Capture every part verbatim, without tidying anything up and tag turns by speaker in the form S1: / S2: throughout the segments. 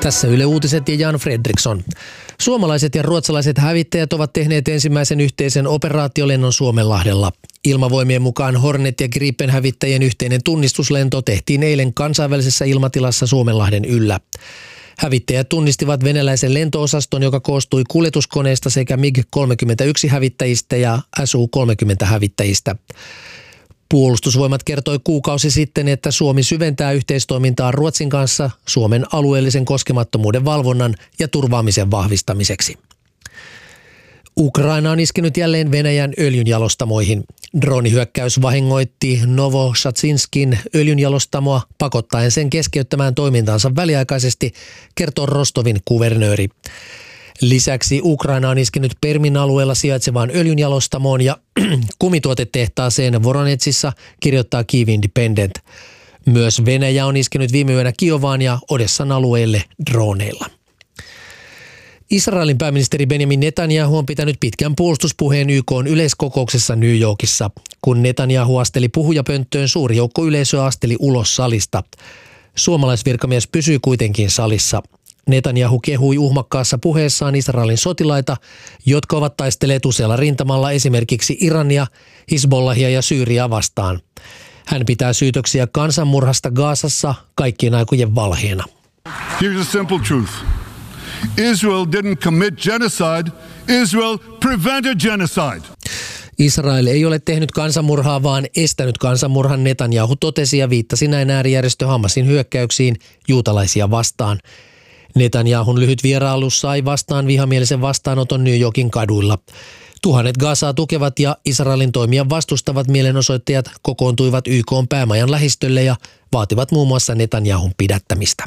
S1: Tässä Yle Uutiset ja Jan Fredriksson. Suomalaiset ja ruotsalaiset hävittäjät ovat tehneet ensimmäisen yhteisen operaatiolennon Suomenlahdella. Ilmavoimien mukaan Hornet ja Gripen hävittäjien yhteinen tunnistuslento tehtiin eilen kansainvälisessä ilmatilassa Suomenlahden yllä. Hävittäjät tunnistivat venäläisen lento-osaston, joka koostui kuljetuskoneista sekä MiG kolmekymmentäyksi hävittäjistä ja S U kolmekymmentä hävittäjistä. Puolustusvoimat kertoi kuukausi sitten, että Suomi syventää yhteistoimintaa Ruotsin kanssa Suomen alueellisen koskemattomuuden valvonnan ja turvaamisen vahvistamiseksi. Ukraina on iskenyt jälleen Venäjän öljynjalostamoihin. Droonihyökkäys vahingoitti Novochatsinskin öljynjalostamoa pakottaen sen keskeyttämään toimintaansa väliaikaisesti, kertoo Rostovin kuvernööri. Lisäksi Ukraina on iskenyt Permin alueella sijaitsevaan öljynjalostamoon ja kumituotetehtaaseen Voronetsissa, kirjoittaa Kyiv Independent. Myös Venäjä on iskenyt viime yönä Kiovaan ja Odessan alueelle droneilla. Israelin pääministeri Benjamin Netanyahu on pitänyt pitkän puolustuspuheen Y K:n yleiskokouksessa New Yorkissa. Kun Netanyahu asteli puhujapönttöön, suuri joukko yleisöä asteli ulos salista. Suomalaisvirkamies pysyi kuitenkin salissa. Netanyahu kehui uhmakkaassa puheessaan Israelin sotilaita, jotka ovat taistelleet usealla rintamalla esimerkiksi Irania, Hizbollahia ja Syyriaa vastaan. Hän pitää syytöksiä kansanmurhasta Gazassa kaikkien aikojen valheena.
S2: Here's a simple truth. Israel didn't commit genocide. Israel prevented genocide.
S1: Israel ei ole tehnyt kansanmurhaa, vaan estänyt kansanmurhan, Netanyahu totesi ja viittasi näin äärijärjestö Hamasin hyökkäyksiin juutalaisia vastaan. Netanyahun lyhyt vierailu sai vastaan vihamielisen vastaanoton New Yorkin kaduilla. Tuhannet Gazaa tukevat ja Israelin toimia vastustavat mielenosoittajat kokoontuivat Y K:n päämajan lähistölle ja vaativat muun muassa Netanyahun pidättämistä.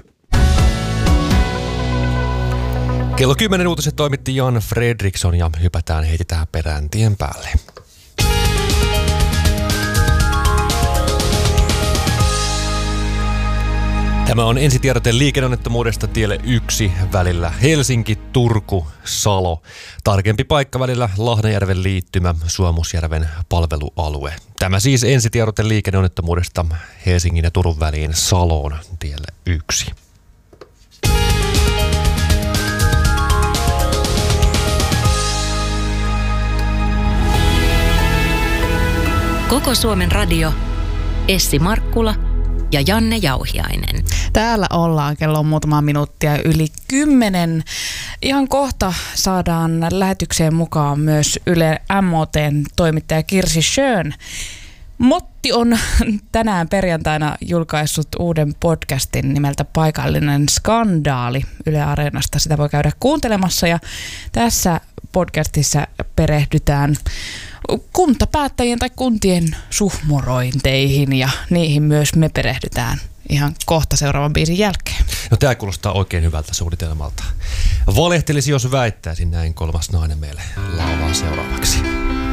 S3: Kello kymmenen uutiset toimitti Jan Fredriksson ja hypätään heitetään perään tien päälle. Tämä on ensitiedote liikenneonnettomuudesta tielle yksi välillä Helsinki-Turku-Salo. Tarkempi paikka välillä Lahdenjärven liittymä Suomusjärven palvelualue. Tämä siis ensitiedote liikenneonnettomuudesta Helsingin ja Turun väliin Saloon tielle yksi.
S4: Koko Suomen radio, Essi Markkula ja Janne Jauhiainen.
S5: Täällä ollaan, kello on muutama minuuttia yli kymmenen. Ihan kohta saadaan lähetykseen mukaan myös Yle M O T:n toimittaja Kirsi Schön. Motti on tänään perjantaina julkaissut uuden podcastin nimeltä Paikallinen skandaali Yle Areenasta. Sitä voi käydä kuuntelemassa ja tässä podcastissa perehdytään kuntapäättäjien tai kuntien suhmurointeihin ja niihin myös me perehdytään ihan kohta seuraavan biisin jälkeen.
S3: No tämä kuulostaa oikein hyvältä suunnitelmalta. Valehtelisi, jos väittäisin, näin kolmas nainen meille laulaa seuraavaksi.